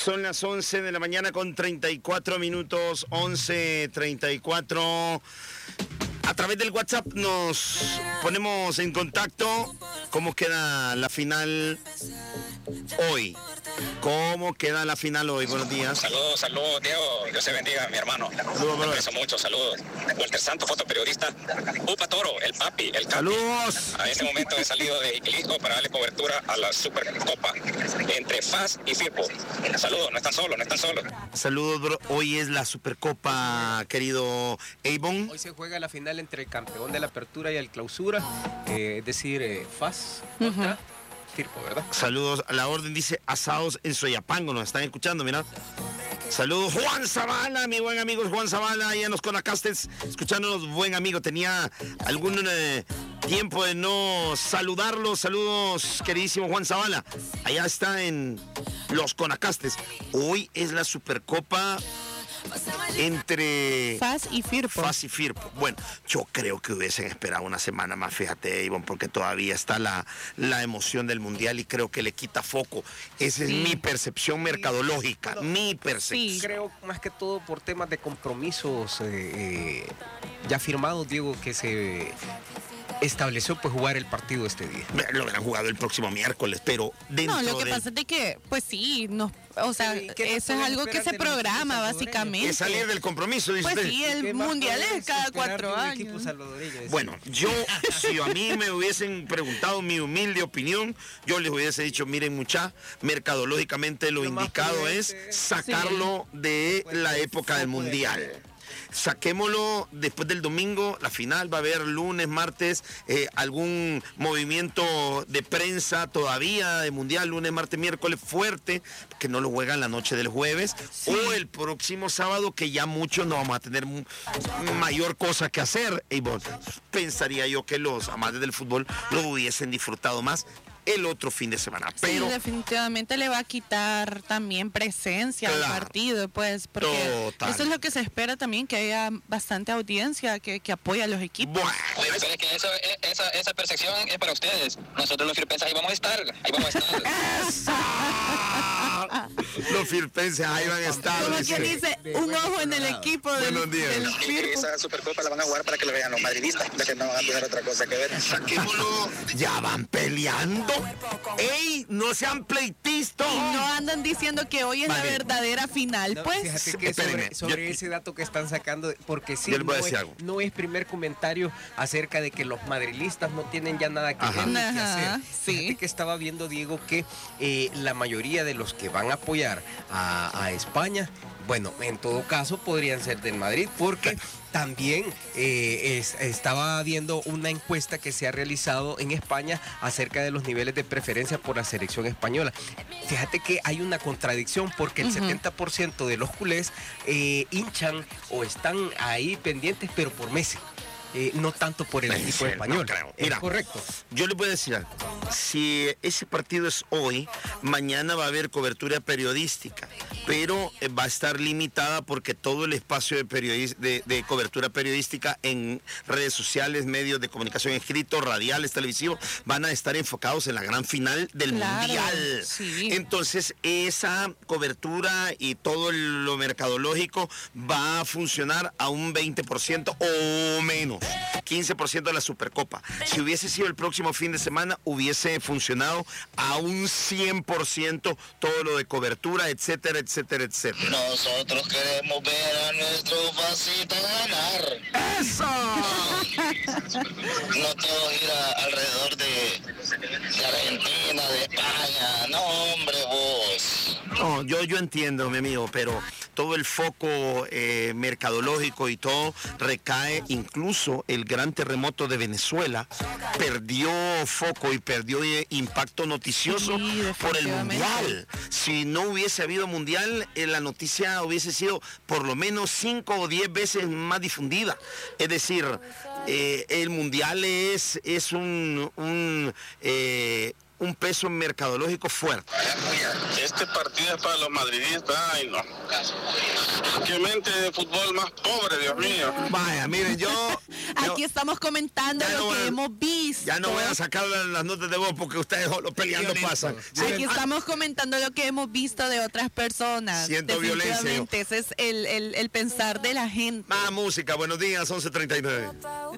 Son las 11 de la mañana con 34 minutos, 11:34. A través del WhatsApp nos ponemos en contacto. ¿Cómo queda la final hoy? ¿Cómo queda la final hoy? Buenos días. Saludos, Diego. Dios se bendiga, mi hermano. Saludos, Te aprecio mucho, saludos. Walter Santos, fotoperiodista. Upa Toro, el papi, el capi. Saludos. A este momento he salido de Iquilisco para darle cobertura a la Supercopa entre FAS y Firpo. Saludos, no están solos. Saludos, bro. Hoy es la Supercopa, querido Avon. Hoy se juega la final entre el campeón de la apertura y el clausura, es decir, FAS contra Firpo, ¿verdad? Saludos a la orden, dice asados en Soyapango, nos están escuchando, mira. Saludos, Juan Zavala, mi buen amigo Juan Zavala, allá en los Conacastes, escuchándonos, buen amigo. Tenía algún tiempo de no saludarlo. Saludos, queridísimo Juan Zavala. Allá está en los Conacastes. Hoy es la Supercopa entre FAS y Firpo. Bueno, yo creo que hubiesen esperado una semana más, fíjate, Ivonne, porque todavía está la emoción del Mundial y creo que le quita foco. Esa es mi percepción mercadológica, mi percepción. Sí, creo más que todo por temas de compromisos ya firmados, Diego, que se estableció pues jugar el partido este día. Lo hubieran jugado el próximo miércoles, pero dentro No, lo que pasa es de que, pues sí, o sea, eso es algo que se programa básicamente. Es salir del compromiso, dice pues usted. sí, el mundial es cada 4 años. Bueno, si a mí me hubiesen preguntado mi humilde opinión, yo les hubiese dicho, miren mucha, mercadológicamente lo indicado es sacarlo de la época del mundial. Saquémoslo después del domingo, la final va a haber lunes, martes, algún movimiento de prensa todavía de mundial, lunes, martes, miércoles fuerte, que no lo juegan la noche del jueves, o el próximo sábado, que ya muchos no vamos a tener mayor cosa que hacer. Y bueno, pensaría yo que los amantes del fútbol lo hubiesen disfrutado más el otro fin de semana. Pero sí, definitivamente le va a quitar también presencia al partido, pues, porque eso es lo que se espera también, que haya bastante audiencia que apoye a los equipos. Bueno. Pero es que esa percepción es para ustedes. Nosotros los firpenses ahí vamos a estar. Los firpenses ahí van a estar. Como quien dice, un ojo en el equipo del Firpo. Esa Supercopa la van a jugar para que lo vean los madridistas, ya que no van a tener otra cosa que ver. Saquémoslo. Ya van peleando. ¡Ey! ¡No sean pleitistas! Y no andan diciendo que hoy es la verdadera final, pues. Fíjate que sobre ese dato que están sacando, porque sí, no es primer comentario acerca de que los madrilistas no tienen ya nada que ver ni que hacer. Fíjate que estaba viendo, Diego, que la mayoría de los que van a apoyar a España, bueno, en todo caso podrían ser del Madrid, porque también estaba viendo una encuesta que se ha realizado en España acerca de los niveles de preferencia por la selección española. Fíjate que hay una contradicción, porque el 70% de los culés hinchan o están ahí pendientes, pero por Messi. No tanto por el equipo español. No creo. Mira, correcto. Yo le puedo decir algo. Si ese partido es hoy, mañana va a haber cobertura periodística, pero va a estar limitada porque todo el espacio de cobertura periodística en redes sociales, medios de comunicación escritos, radiales, televisivos, van a estar enfocados en la gran final del Mundial. Sí. Entonces, esa cobertura y todo lo mercadológico va a funcionar a un 20% o menos. 15% de la Supercopa. Si hubiese sido el próximo fin de semana, hubiese funcionado a un 100% todo lo de cobertura, etcétera, etcétera, etcétera. Nosotros queremos ver a nuestro Fasita ganar. ¡Eso! No todo gira alrededor de Argentina, de España. No, hombre, vos. No, yo entiendo, mi amigo, pero todo el foco mercadológico y todo recae, incluso el gran terremoto de Venezuela perdió foco y perdió impacto noticioso por el Mundial. Si no hubiese habido Mundial, la noticia hubiese sido por lo menos 5 o 10 veces más difundida. Es decir, el Mundial es un peso mercadológico fuerte. este partido es para los madridistas. Ay, no. Qué mente de fútbol más pobre, Dios mío. Vaya, miren, yo aquí estamos comentando lo que hemos visto. Ya no voy a sacar las notas de voz porque ustedes solo peleando pasan. Aquí estamos comentando lo que hemos visto de otras personas. Siento violencia. Ese es el pensar de la gente. Más música, buenos días, 11:39.